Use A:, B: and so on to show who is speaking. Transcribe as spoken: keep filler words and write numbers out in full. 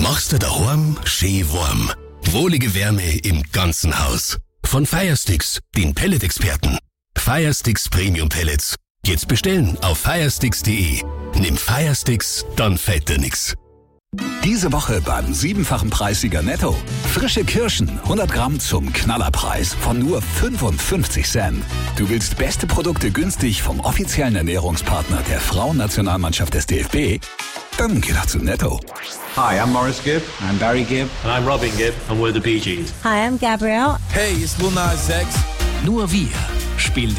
A: Machst du daheim schön warm. Wohlige Wärme im ganzen Haus. Von Firesticks, den Pellet-Experten. Firesticks Premium Pellets. Jetzt bestellen auf firesticks punkt de. Nimm Firesticks, dann fällt dir nix.
B: Diese Woche beim siebenfachen Preissieger Netto. Frische Kirschen, hundert Gramm zum Knallerpreis von nur fünfundfünfzig Cent. Du willst beste Produkte günstig vom offiziellen Ernährungspartner der Frauennationalmannschaft des D F B? Dann geh doch zu Netto.
C: Hi, I'm Morris Gibb.
D: I'm Barry Gibb.
E: And I'm Robin Gibb, and we're the Bee Gees.
F: Hi, I'm Gabrielle.
G: Hey, it's Lil Nas X.
H: Nur wir spielen